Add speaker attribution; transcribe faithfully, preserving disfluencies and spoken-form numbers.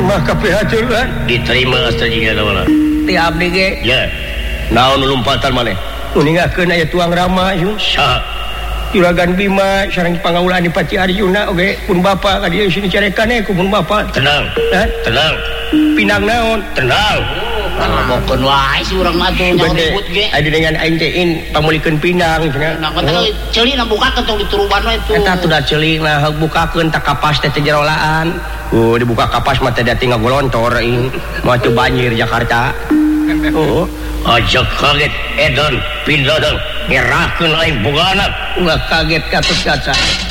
Speaker 1: mah kabeh hancur kan
Speaker 2: diterima saja lah
Speaker 1: ti abdi ge
Speaker 2: ya naon lompatan maneh
Speaker 1: nu ninggalkeun aya tuang rama yun
Speaker 2: saha
Speaker 1: Juragan Bima sareng pangaulaan di Paci Arjuna oge pun bapa ka dieu sini carekan ku pun bapa
Speaker 2: tenang tenang
Speaker 1: pinang naon
Speaker 2: tenang
Speaker 3: ngomongkeun wae si urang mah tuh nyaho ribut ge
Speaker 1: adi dengan aing teh in pamulikeun pinang cenah
Speaker 3: nah kata ceuli na bukakeun tong dituruban we tuh
Speaker 1: eta tuh da ceuli na bukakeun tak kapas teh jerolaan oh dibuka kapas mah teh da tinggal golontor ing mah teu banjir Jakarta oh
Speaker 2: aja kaget edan pindah dong nyerahkeun aing bogana
Speaker 1: ulah kaget katut kaca